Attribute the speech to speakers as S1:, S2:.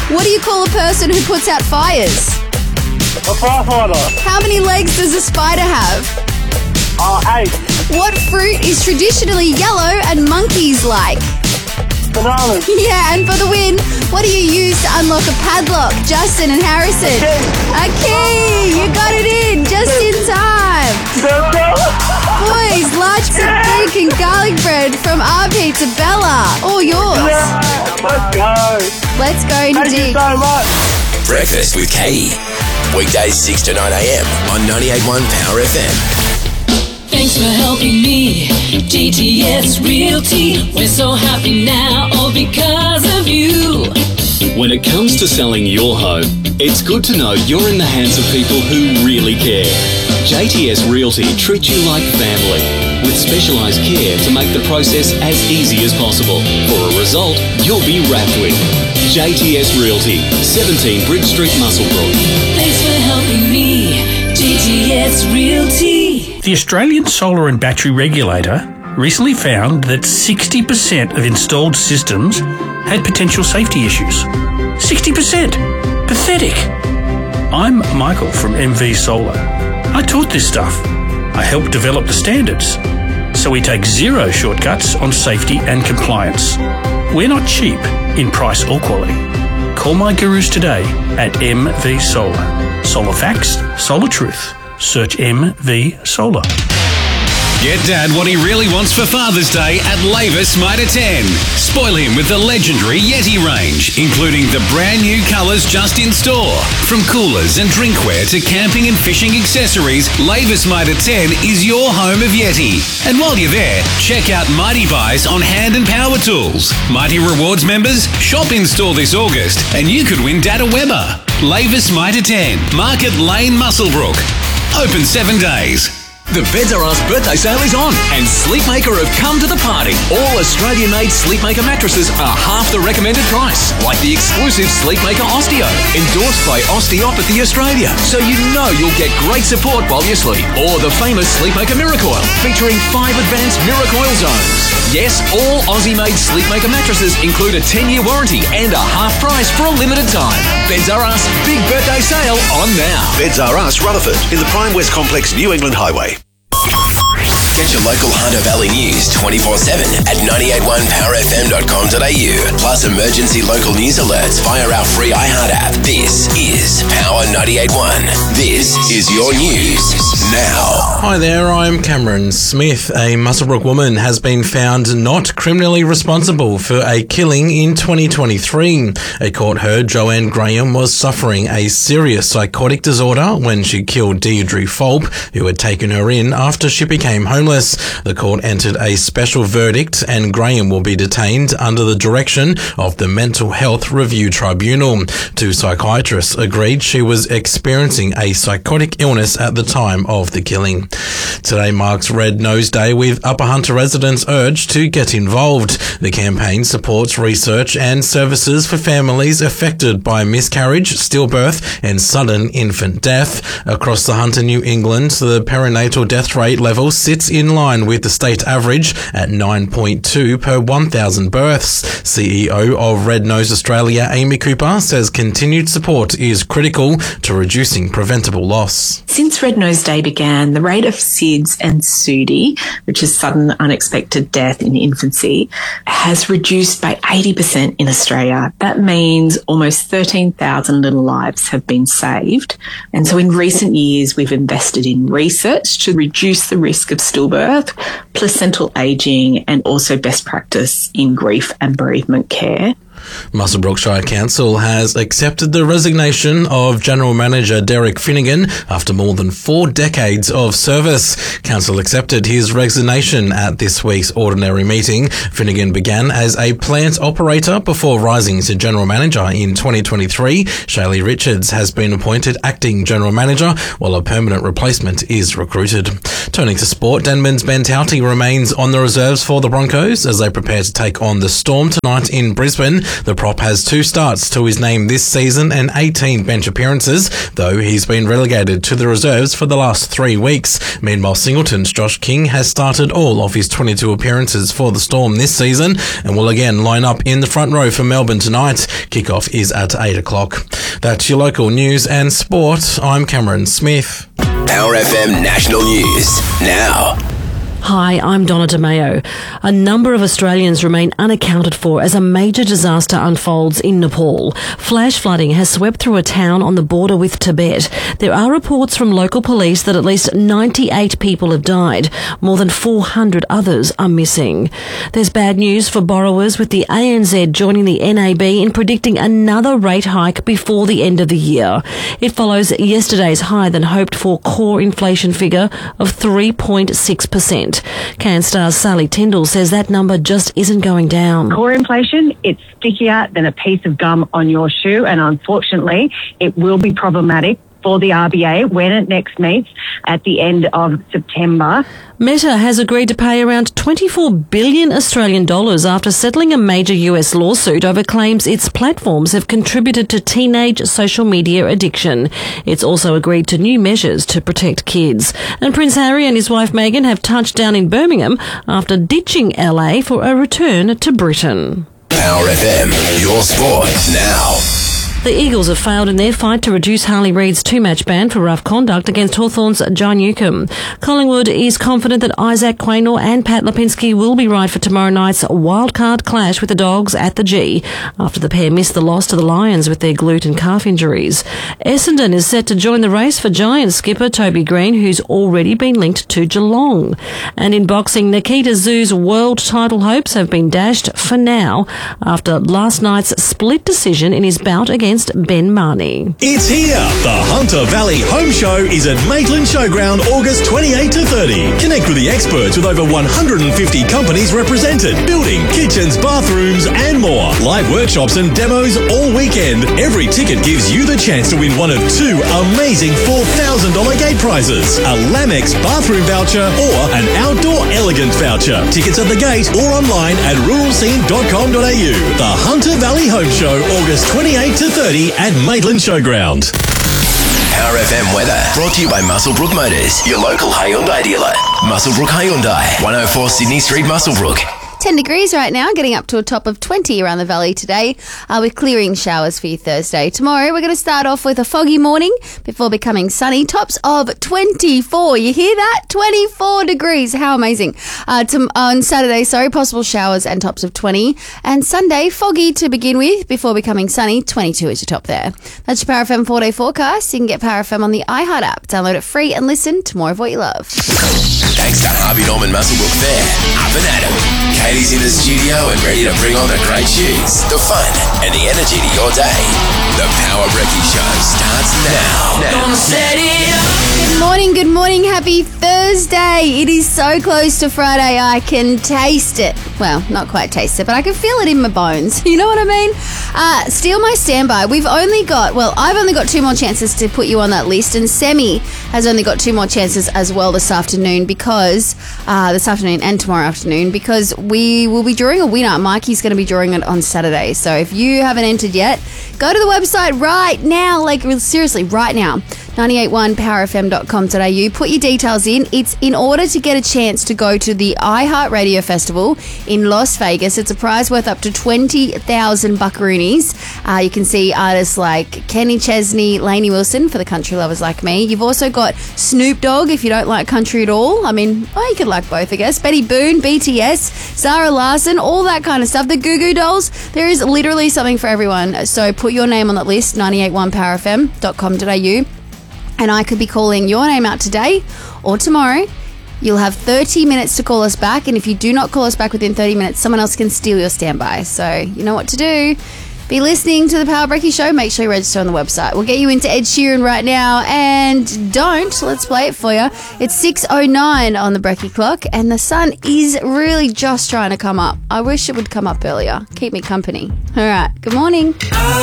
S1: What do you call a person who puts out fires?
S2: A firefighter.
S1: How many legs does a spider have?
S2: 8.
S1: What fruit is traditionally yellow and monkeys like?
S2: Bananas.
S1: Yeah, and for the win, what do you use to unlock a padlock? Justin and Harrison. A key! You got it in just in time. Boys, large beef and garlic bread from our Pizza Bella. All yours.
S2: Let's go.
S1: Let's go
S2: Thank
S1: dig.
S2: you so much.
S3: Breakfast with Katie. Weekdays 6 to 9 a.m. on 98.1 Power FM.
S4: Thanks for helping me, GTS Realty. We're so happy now, all because of you.
S5: When it comes to selling your home, it's good to know you're in the hands of people who really care. JTS Realty treats you like family, with specialised care to make the process as easy as possible. For a result you'll be wrapped with. JTS Realty, 17 Bridge Street, Muswellbrook.
S4: Thanks for helping me, GTS Realty.
S6: The Australian Solar and Battery Regulator recently found that 60% of installed systems had potential safety issues. 60%! Pathetic! I'm Michael from MV Solar. I taught this stuff. I helped develop the standards. So we take zero shortcuts on safety and compliance. We're not cheap in price or quality. Call my gurus today at MV Solar. Solar facts, solar truth. Search MV Solar.
S7: Get Dad what he really wants for Father's Day at Lavis Mitre 10. Spoil him with the legendary Yeti range, including the brand new colours just in store. From coolers and drinkware to camping and fishing accessories, Lavis Mitre 10 is your home of Yeti. And while you're there, check out Mighty Buys on hand and power tools. Mighty Rewards members, shop in store this August and you could win Dad a Weber. Lavis Mitre 10, Market Lane, Muswellbrook. Open 7 days.
S8: The Beds R Us birthday sale is on and Sleepmaker have come to the party. All Australian-made Sleepmaker mattresses are half the recommended price, like the exclusive Sleepmaker Osteo, endorsed by Osteopathy Australia, so you know you'll get great support while you sleep. Or the famous Sleepmaker Miracoil, featuring 5 advanced Miracoil zones. Yes, all Aussie-made Sleepmaker mattresses include a 10-year warranty and a half price for a limited time. Beds R Us big birthday sale on now.
S9: Beds R Us, Rutherford, in the Prime West Complex, New England Highway.
S3: Get your local Hunter Valley news 24/7 at 981powerfm.com.au. Plus emergency local news alerts via our free iHeart app. This is Power 98.1. This is your news now.
S10: Hi there, I'm Cameron Smith. A Muswellbrook woman has been found not criminally responsible for a killing in 2023. A court heard Joanne Graham was suffering a serious psychotic disorder when she killed Deirdre Fulp, who had taken her in after she became homeless. The court entered a special verdict and Graham will be detained under the direction of the Mental Health Review Tribunal. 2 psychiatrists agreed she was experiencing a psychotic illness at the time of the killing. Today marks Red Nose Day, with Upper Hunter residents urged to get involved. The campaign supports research and services for families affected by miscarriage, stillbirth and sudden infant death. Across the Hunter, New England, the perinatal death rate level sits in line with the state average at 9.2 per 1,000 births. CEO of Red Nose Australia, Amy Cooper, says continued support is critical to reducing preventable loss.
S11: Since Red Nose Day began, the rate of SIDS and SUDI, which is sudden unexpected death in infancy, has reduced by 80% in Australia. That means almost 13,000 little lives have been saved. And so in recent years, we've invested in research to reduce the risk of stillbirth, placental aging, and also best practice in grief and bereavement care.
S10: Muswellbrook Shire Council has accepted the resignation of General Manager Derek Finnegan after more than 4 decades of service. Council accepted his resignation at this week's ordinary meeting. Finnegan began as a plant operator before rising to General Manager in 2023. Shaylee Richards has been appointed Acting General Manager while a permanent replacement is recruited. Turning to sport, Denman's Ben Tauti remains on the reserves for the Broncos as they prepare to take on the Storm tonight in Brisbane. The prop has 2 starts to his name this season and 18 bench appearances, though he's been relegated to the reserves for the last 3 weeks. Meanwhile, Singleton's Josh King has started all of his 22 appearances for the Storm this season and will again line up in the front row for Melbourne tonight. Kickoff is at 8 o'clock. That's your local news and sport. I'm Cameron Smith.
S3: Power FM National News now.
S12: Hi, I'm Donna DeMeo. A number of Australians remain unaccounted for as a major disaster unfolds in Nepal. Flash flooding has swept through a town on the border with Tibet. There are reports from local police that at least 98 people have died. More than 400 others are missing. There's bad news for borrowers, with the ANZ joining the NAB in predicting another rate hike before the end of the year. It follows yesterday's higher than hoped for core inflation figure of 3.6%. CanStar's Sally Tyndall says that number just isn't going down.
S13: Core inflation, it's stickier than a piece of gum on your shoe, and unfortunately it will be problematic for the RBA when it next meets at the end of September.
S12: Meta has agreed to pay around 24 billion Australian dollars after settling a major US lawsuit over claims its platforms have contributed to teenage social media addiction. It's also agreed to new measures to protect kids. And Prince Harry and his wife Meghan have touched down in Birmingham after ditching LA for a return to Britain.
S3: Power FM, your sport now.
S12: The Eagles have failed in their fight to reduce Harley Reid's 2-match ban for rough conduct against Hawthorn's John Newcombe. Collingwood is confident that Isaac Quaynor and Pat Lipinski will be right for tomorrow night's wildcard clash with the Dogs at the G, after the pair missed the loss to the Lions with their glute and calf injuries. Essendon is set to join the race for Giants skipper Toby Green, who's already been linked to Geelong. And in boxing, Nikita Zhu's world title hopes have been dashed for now after last night's split decision in his bout against Ben Marnie.
S14: It's here! The Hunter Valley Home Show is at Maitland Showground August 28 to 30. Connect with the experts with over 150 companies represented. Building, kitchens, bathrooms and more. Live workshops and demos all weekend. Every ticket gives you the chance to win one of 2 amazing $4,000 gate prizes. A Lamex bathroom voucher or an outdoor elegant voucher. Tickets at the gate or online at ruralscene.com.au. The Hunter Valley Home Show August 28 to 30 at Maitland Showground.
S3: Power FM weather brought to you by Muswellbrook Motors, your local Hyundai dealer. Muswellbrook Hyundai, 104 Sydney Street, Muswellbrook.
S1: 10 degrees right now, getting up to a top of 20 around the valley today, with clearing showers for you Thursday. Tomorrow, we're going to start off with a foggy morning before becoming sunny. Tops of 24. You hear that? 24 degrees. How amazing. On Saturday, possible showers and tops of 20. And Sunday, foggy to begin with before becoming sunny. 22 is your top there. That's your Power FM 4-day forecast. You can get Power FM on the iHeart app. Download it free and listen to more of what you love.
S3: Thanks to Harvey Norman Muswellbrook Fair. Up and at 'em. Katie's in the studio and ready to bring on the great tunes, the fun, and the energy to your day. The Power Brekkie Show starts now.
S1: Good morning, happy Thursday. It is so close to Friday, I can taste it. Well, not quite taste it, but I can feel it in my bones. You know what I mean? Steal my standby. I've only got 2 more chances to put you on that list, and Semi has only got 2 more chances as well this afternoon and tomorrow afternoon, because we will be drawing a winner. Mikey's going to be drawing it on Saturday. So if you haven't entered yet, go to the website right now, seriously, right now. 981powerfm.com.au. Put your details in. It's in order to get a chance to go to the iHeartRadio Festival in Las Vegas. It's a prize worth up to 20,000 buckaroonies. You can see artists like Kenny Chesney, Lainey Wilson for the country lovers like me. You've also got Snoop Dogg if you don't like country at all. You could like both, I guess. Betty Boone, BTS, Zara Larsson, all that kind of stuff. The Goo Goo Dolls. There is literally something for everyone. So put your name on that list, 981powerfm.com.au. And I could be calling your name out today or tomorrow. You'll have 30 minutes to call us back. And if you do not call us back within 30 minutes, someone else can steal your standby. So you know what to do. Be listening to the Power Brekkie Show. Make sure you register on the website. We'll get you into Ed Sheeran right now. And let's play it for you. It's 6:09 on the Brekkie clock. And the sun is really just trying to come up. I wish it would come up earlier. Keep me company. All right. Good morning.